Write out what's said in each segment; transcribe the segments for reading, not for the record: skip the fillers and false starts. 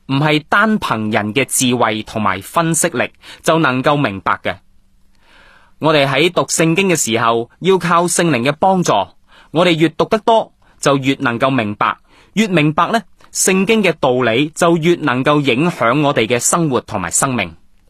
唔係單憑人嘅智慧同埋分析力就能夠明白嘅。我哋喺讀聖經嘅時候，要靠聖靈嘅幫助。我哋越讀得多，就越能夠明白，越明白呢，聖經嘅道理就越能夠影響我哋嘅生活同埋生命。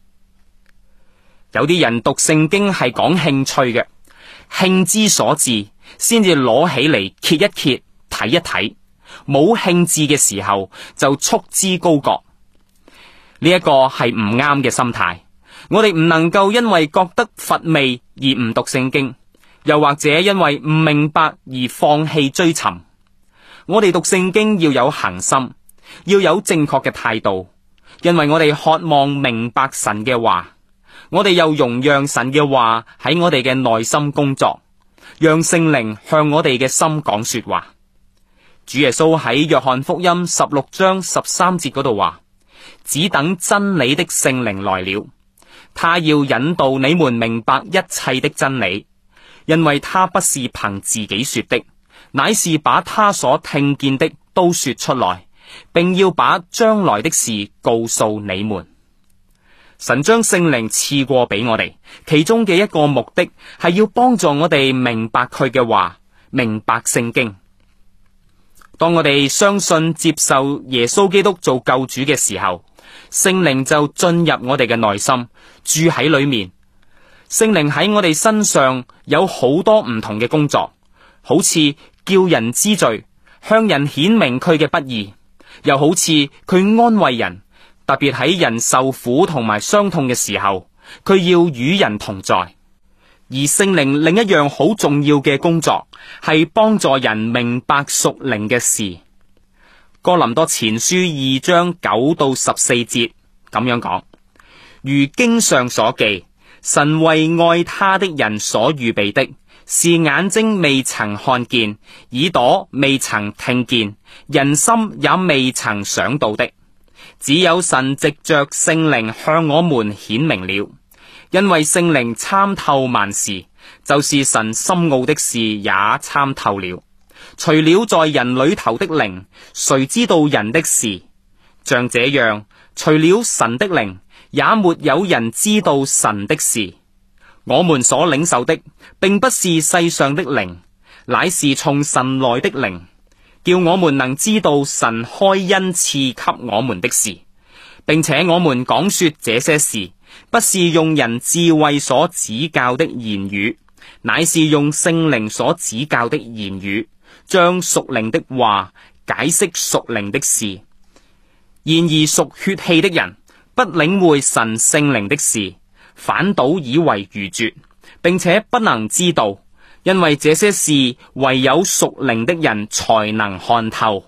有啲人讀聖經係講興趣嘅，興之所至，先至攞起嚟揭一揭，睇一睇。冇興致嘅時候就束之高閣，呢一個係唔啱嘅心態。我哋唔能夠因為覺得乏味而唔讀聖經，又或者因為唔明白而放棄追尋。我哋讀聖經要有恒心，要有正確嘅態度，因為我哋渴望明白神嘅話，我哋又容讓神嘅話喺我哋嘅內心工作，讓聖靈向我哋嘅心講說話。主耶穌喺約翰福音16章13節嗰度話：只等真理的聖靈來了，他要引導你們明白一切的真理，因為他不是憑自己說的，乃是把他所聽見的都說出來，並要把將來的事告訴你們。神將聖靈賜過俾我哋，其中嘅一個目的係要幫助我哋明白佢嘅話，明白聖經。當我哋相信接受耶穌基督做救主嘅時候，聖靈就進入我哋嘅內心，住喺裏面。聖靈喺我哋身上有好多唔同嘅工作，好似叫人知罪，向人顯明佢嘅不義，又好似佢安慰人，特別喺人受苦同埋傷痛嘅時候，佢要與人同在。而聖靈另一樣好重要嘅工作係幫助人明白屬靈嘅事。哥林多前書2章9到14節咁樣講：如經上所記，神為愛他的人所預備的，是眼睛未曾看見，耳朵未曾聽見，人心也未曾想到的，只有神藉着聖靈向我們顯明了。因為聖靈參透萬事，就是神深奧的事也參透了。除了在人裏頭的靈，誰知道人的事？像這樣，除了神的靈，也沒有人知道神的事。我們所領受的，並不是世上的靈，乃是從神來的靈，叫我們能知道神開恩賜給我們的事，並且我們講說這些事，不是用人智慧所指教的言語，乃是用聖靈所指教的言語，將屬靈的話解釋屬靈的事。然而屬血氣的人不領會神聖靈的事，反倒以為愚拙，並且不能知道，因為這些事唯有屬靈的人才能看透。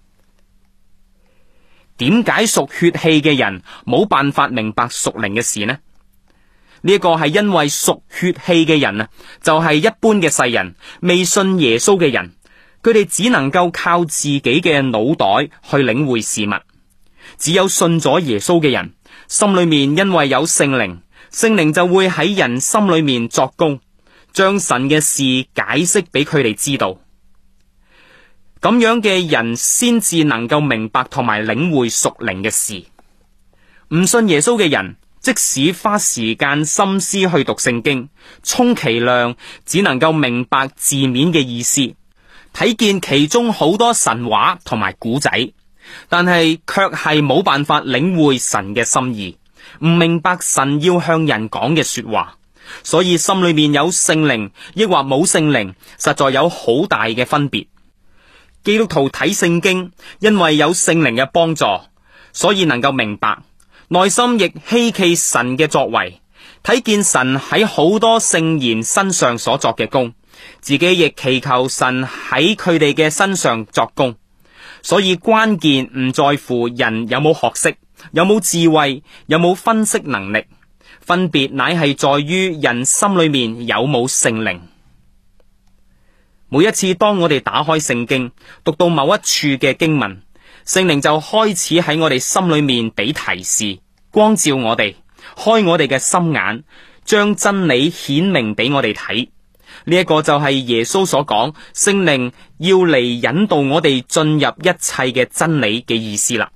點解屬血氣嘅人冇辦法明白屬靈嘅事呢？呢一個係因為屬血氣嘅人啊，就係一般嘅世人，未信耶穌嘅人，佢哋只能夠靠自己嘅腦袋去領會事物。只有信咗耶穌嘅人，心裏面因為有聖靈，聖靈就會喺人心裏面作工，將神嘅事解釋俾佢哋知道。咁樣嘅人先至能夠明白同埋領會屬靈嘅事。唔信耶穌嘅人，即使花時間心思去讀聖經，充其量只能夠明白字面嘅意思，睇見其中好多神話同埋古仔，但係卻係冇辦法領會神嘅心意，唔明白神要向人講嘅說話。所以心裏面有聖靈抑或冇聖靈，實在有好大嘅分別。基督徒睇聖經，因為有聖靈嘅幫助，所以能夠明白，內心亦希奇神嘅作為，睇見神喺好多聖言身上所作嘅功，自己亦祈求神喺佢哋嘅身上作功。所以關鍵唔在乎人有冇學識，有冇智慧，有冇分析能力，分別乃係在於人心裏面有冇聖靈。每一次當我哋打開聖經，讀到某一處嘅經文，聖靈就開始喺我哋心裏面俾提示，光照我哋，開我哋嘅心眼，將真理顯明俾我哋睇。呢一個就係耶穌所講，聖靈要嚟引導我哋進入一切嘅真理嘅意思啦。